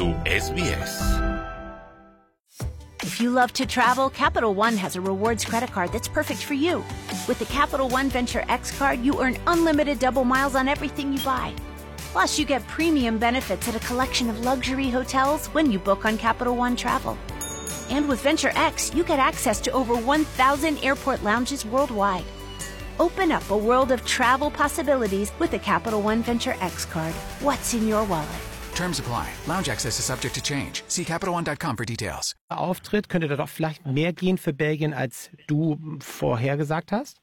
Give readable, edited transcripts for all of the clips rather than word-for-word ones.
zu SBS. If you love to travel, Capital One has a rewards credit card that's perfect for you. With the Capital One Venture X card, you earn unlimited double miles on everything you buy. Plus, you get premium benefits at a collection of luxury hotels when you book on Capital One Travel. And with Venture X, you get access to over 1,000 airport lounges worldwide. Open up a world of travel possibilities with the Capital One Venture X card. What's in your wallet? Terms apply. Lounge access is subject to change. See CapitalOne.com for details. Auftritt könnte da doch vielleicht mehr gehen für Belgien, als du vorhergesagt hast?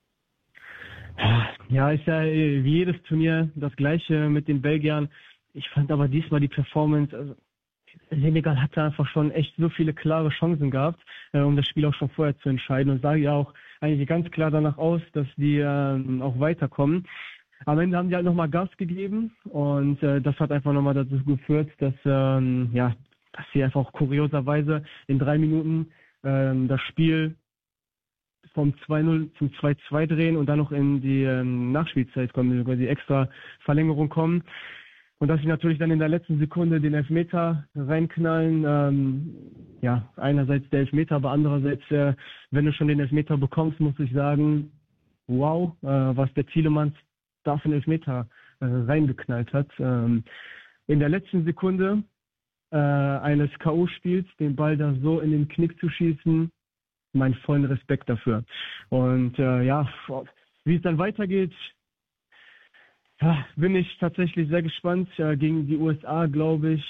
Ja, ist ja wie jedes Turnier das Gleiche mit den Belgiern. Ich fand aber diesmal die Performance, also Senegal hatte einfach schon echt so viele klare Chancen gehabt, um das Spiel auch schon vorher zu entscheiden und sah ja auch eigentlich ganz klar danach aus, dass die auch weiterkommen. Am Ende haben die halt nochmal Gas gegeben und das hat einfach nochmal dazu geführt, dass sie einfach auch kurioserweise in 3 Minuten das Spiel vom 2-0 zum 2-2 drehen und dann noch in die Nachspielzeit kommen, quasi extra Verlängerung kommen. Und dass sie natürlich dann in der letzten Sekunde den Elfmeter reinknallen. Einerseits der Elfmeter, aber andererseits, wenn du schon den Elfmeter bekommst, muss ich sagen, wow, was der Tielemans da für einen Elfmeter reingeknallt hat. In der letzten Sekunde eines K.O.-Spiels den Ball da so in den Knick zu schießen, mein vollen Respekt dafür. Und wie es dann weitergeht, bin ich tatsächlich sehr gespannt. Gegen die USA, glaube ich,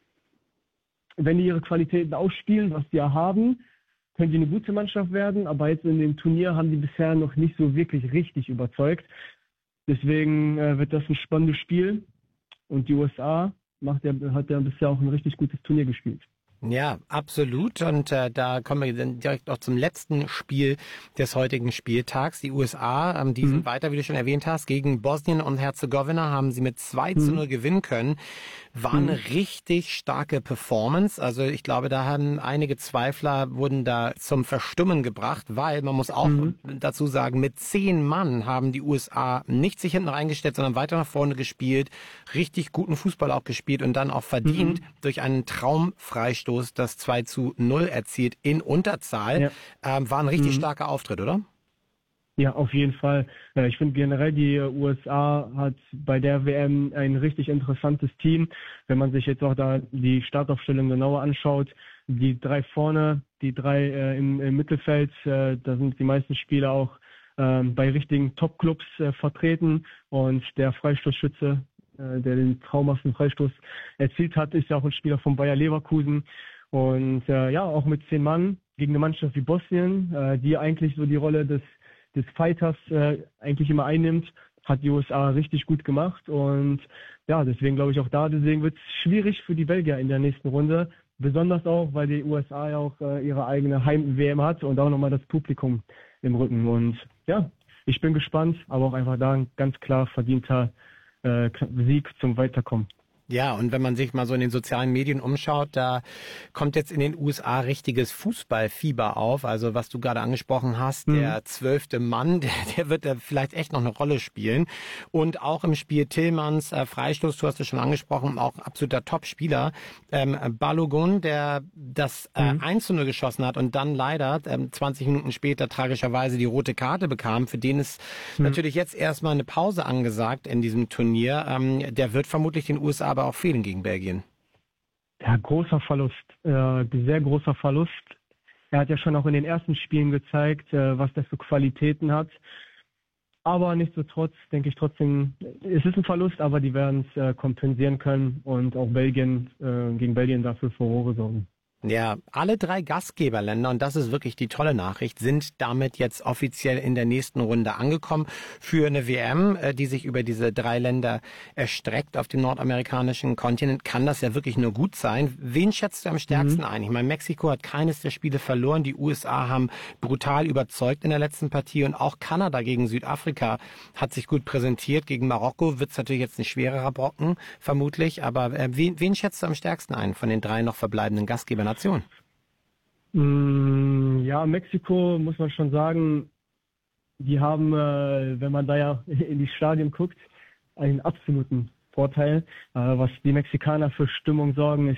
wenn die ihre Qualitäten ausspielen, was die ja haben, können die eine gute Mannschaft werden. Aber jetzt in dem Turnier haben die bisher noch nicht so wirklich richtig überzeugt. Deswegen wird das ein spannendes Spiel. Und die USA hat ja bisher auch ein richtig gutes Turnier gespielt. Ja, absolut. Und da kommen wir dann direkt auch zum letzten Spiel des heutigen Spieltags. Die USA, die sind weiter, wie du schon erwähnt hast, gegen Bosnien und Herzegowina haben sie mit 2-0 gewinnen können. War eine richtig starke Performance. Also ich glaube, da haben einige Zweifler wurden da zum Verstummen gebracht, weil man muss auch dazu sagen, mit 10 Mann haben die USA nicht sich hinten reingestellt, sondern weiter nach vorne gespielt, richtig guten Fußball auch gespielt und dann auch verdient durch einen Traumfreistoß das 2-0 erzielt in Unterzahl. Ja. War ein richtig starker Auftritt, oder? Ja, auf jeden Fall. Ich finde generell, die USA hat bei der WM ein richtig interessantes Team. Wenn man sich jetzt auch da die Startaufstellung genauer anschaut, die 3 vorne, die 3 im Mittelfeld, da sind die meisten Spieler auch bei richtigen Top-Clubs vertreten. Und der Freistoßschütze, der den traumhaften Freistoß erzielt hat, ist ja auch ein Spieler von Bayer Leverkusen. Und auch mit 10 Mann gegen eine Mannschaft wie Bosnien, die eigentlich so die Rolle des Fighters eigentlich immer einnimmt, hat die USA richtig gut gemacht. Und ja, deswegen glaube ich auch deswegen wird es schwierig für die Belgier in der nächsten Runde. Besonders auch, weil die USA ja auch ihre eigene Heim-WM hat und auch nochmal das Publikum im Rücken. Und ja, ich bin gespannt, aber auch einfach da ein ganz klar verdienter Sieg zum Weiterkommen. Ja, und wenn man sich mal so in den sozialen Medien umschaut, da kommt jetzt in den USA richtiges Fußballfieber auf. Also was du gerade angesprochen hast, der 12. Mann, der wird da vielleicht echt noch eine Rolle spielen. Und auch im Spiel Tillmans Freistoß, du hast es schon angesprochen, auch absoluter Top-Spieler. Balogun, der das 1-0 geschossen hat und dann leider 20 Minuten später tragischerweise die rote Karte bekam. Für den ist natürlich jetzt erstmal eine Pause angesagt in diesem Turnier. Der wird vermutlich den USA aber auch fehlen gegen Belgien. Ja, großer Verlust, sehr großer Verlust. Er hat ja schon auch in den ersten Spielen gezeigt, was der für Qualitäten hat. Aber nichtsdestotrotz denke ich trotzdem, es ist ein Verlust, aber die werden es kompensieren können und auch gegen Belgien dafür Furore sorgen. Ja, alle 3 Gastgeberländer, und das ist wirklich die tolle Nachricht, sind damit jetzt offiziell in der nächsten Runde angekommen für eine WM, die sich über diese 3 Länder erstreckt auf dem nordamerikanischen Kontinent. Kann das ja wirklich nur gut sein. Wen schätzt du am stärksten ein? Ich meine, Mexiko hat keines der Spiele verloren. Die USA haben brutal überzeugt in der letzten Partie und auch Kanada gegen Südafrika hat sich gut präsentiert. Gegen Marokko wird es natürlich jetzt ein schwererer Brocken, vermutlich. Aber wen schätzt du am stärksten ein von den 3 noch verbleibenden Gastgebern? Ja, Mexiko muss man schon sagen, die haben, wenn man da ja in die Stadien guckt, einen absoluten Vorteil. Was die Mexikaner für Stimmung sorgen, ist